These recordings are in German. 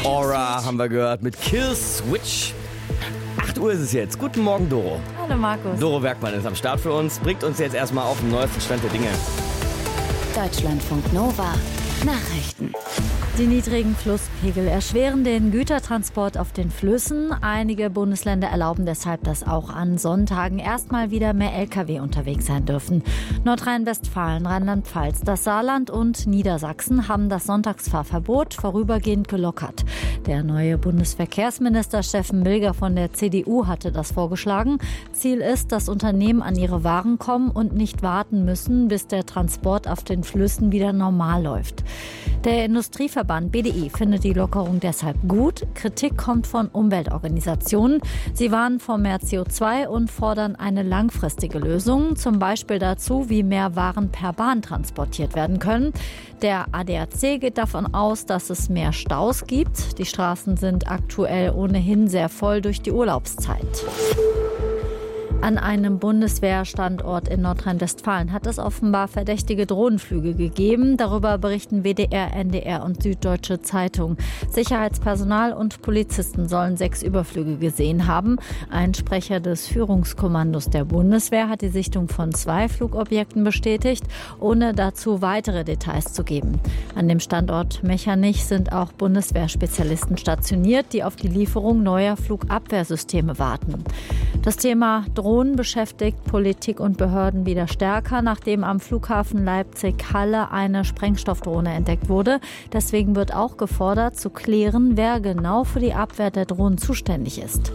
Aura haben wir gehört mit Kill Switch. 8 Uhr ist es jetzt. Guten Morgen, Doro. Hallo, Markus. Doro Werkmann ist am Start für uns, bringt uns jetzt erstmal auf den neuesten Stand der Dinge. Deutschlandfunk Nova. Nachrichten. Die niedrigen Flusspegel erschweren den Gütertransport auf den Flüssen. Einige Bundesländer erlauben deshalb, dass auch an Sonntagen erstmal wieder mehr Lkw unterwegs sein dürfen. Nordrhein-Westfalen, Rheinland-Pfalz, das Saarland und Niedersachsen haben das Sonntagsfahrverbot vorübergehend gelockert. Der neue Bundesverkehrsminister Steffen Milger von der CDU hatte das vorgeschlagen. Ziel ist, dass Unternehmen an ihre Waren kommen und nicht warten müssen, bis der Transport auf den Flüssen wieder normal läuft. Der Industrieverband BDI findet die Lockerung deshalb gut. Kritik kommt von Umweltorganisationen. Sie warnen vor mehr CO2 und fordern eine langfristige Lösung. Zum Beispiel dazu, wie mehr Waren per Bahn transportiert werden können. Der ADAC geht davon aus, dass es mehr Staus gibt. Die Straßen sind aktuell ohnehin sehr voll durch die Urlaubszeit. An einem Bundeswehrstandort in Nordrhein-Westfalen hat es offenbar verdächtige Drohnenflüge gegeben. Darüber berichten WDR, NDR und Süddeutsche Zeitung. Sicherheitspersonal und Polizisten sollen 6 Überflüge gesehen haben. Ein Sprecher des Führungskommandos der Bundeswehr hat die Sichtung von 2 Flugobjekten bestätigt, ohne dazu weitere Details zu geben. An dem Standort Mechernich sind auch Bundeswehrspezialisten stationiert, die auf die Lieferung neuer Flugabwehrsysteme warten. Das Thema Drohnen beschäftigt Politik und Behörden wieder stärker, nachdem am Flughafen Leipzig-Halle eine Sprengstoffdrohne entdeckt wurde. Deswegen wird auch gefordert, zu klären, wer genau für die Abwehr der Drohnen zuständig ist.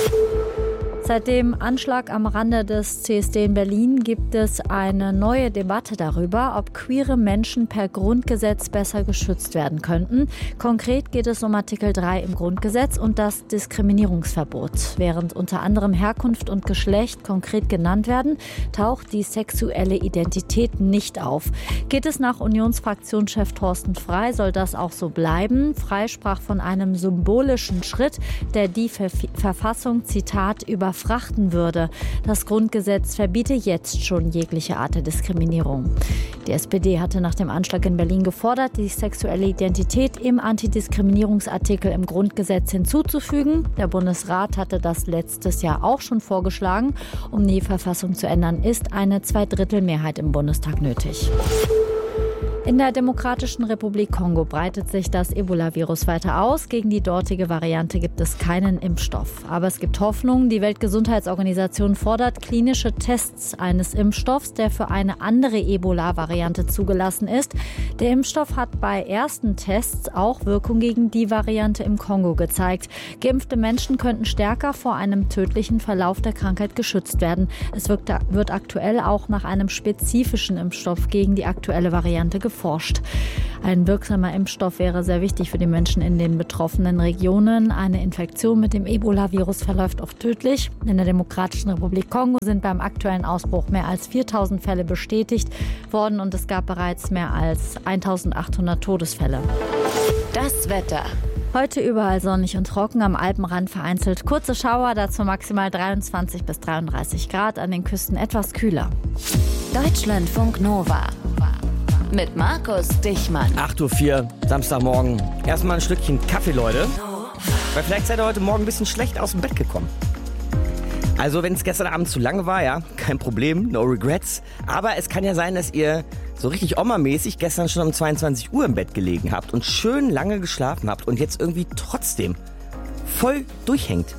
Seit dem Anschlag am Rande des CSD in Berlin gibt es eine neue Debatte darüber, ob queere Menschen per Grundgesetz besser geschützt werden könnten. Konkret geht es um Artikel 3 im Grundgesetz und das Diskriminierungsverbot. Während unter anderem Herkunft und Geschlecht konkret genannt werden, taucht die sexuelle Identität nicht auf. Geht es nach Unionsfraktionschef Thorsten Frey, soll das auch so bleiben. Frey sprach von einem symbolischen Schritt, der die Verfassung, Zitat, überfrachten würde. Das Grundgesetz verbiete jetzt schon jegliche Art der Diskriminierung. Die SPD hatte nach dem Anschlag in Berlin gefordert, die sexuelle Identität im Antidiskriminierungsartikel im Grundgesetz hinzuzufügen. Der Bundesrat hatte das letztes Jahr auch schon vorgeschlagen. Um die Verfassung zu ändern, ist eine Zweidrittelmehrheit im Bundestag nötig. In der Demokratischen Republik Kongo breitet sich das Ebola-Virus weiter aus. Gegen die dortige Variante gibt es keinen Impfstoff. Aber es gibt Hoffnung. Die Weltgesundheitsorganisation fordert klinische Tests eines Impfstoffs, der für eine andere Ebola-Variante zugelassen ist. Der Impfstoff hat bei ersten Tests auch Wirkung gegen die Variante im Kongo gezeigt. Geimpfte Menschen könnten stärker vor einem tödlichen Verlauf der Krankheit geschützt werden. Es wird aktuell auch nach einem spezifischen Impfstoff gegen die aktuelle Variante geforscht. Ein wirksamer Impfstoff wäre sehr wichtig für die Menschen in den betroffenen Regionen. Eine Infektion mit dem Ebola-Virus verläuft oft tödlich. In der Demokratischen Republik Kongo sind beim aktuellen Ausbruch mehr als 4000 Fälle bestätigt worden und es gab bereits mehr als 1800 Todesfälle. Das Wetter. Heute überall sonnig und trocken, am Alpenrand vereinzelt kurze Schauer, dazu maximal 23 bis 33 Grad, an den Küsten etwas kühler. Deutschlandfunk Nova. Mit Markus Dichmann. 8:04 Uhr, Samstagmorgen. Erstmal ein Stückchen Kaffee, Leute. Weil vielleicht seid ihr heute Morgen ein bisschen schlecht aus dem Bett gekommen. Also wenn es gestern Abend zu lange war, ja, kein Problem, no regrets. Aber es kann ja sein, dass ihr so richtig Oma-mäßig gestern schon um 22 Uhr im Bett gelegen habt und schön lange geschlafen habt und jetzt irgendwie trotzdem voll durchhängt.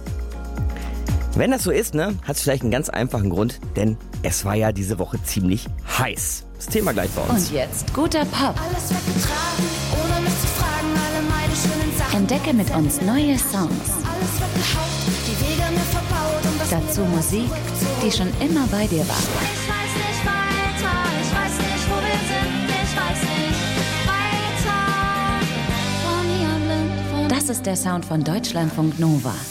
Wenn das so ist, ne, hat es vielleicht einen ganz einfachen Grund, denn es war ja diese Woche ziemlich heiß. Das Thema gleich bei uns. Und jetzt guter Pop. Alles weggetragen, ohne mich zu fragen, alle meine schönen Sachen. Entdecke mit uns neue Songs. Alles weggehaut, die Wege mir verbaut und das Dazu Musik, die schon immer bei dir war. Ich weiß nicht weiter, ich weiß nicht, wo wir sind, ich weiß nicht weiter. Von hier blind, von Das ist der Sound von Deutschlandfunk Nova.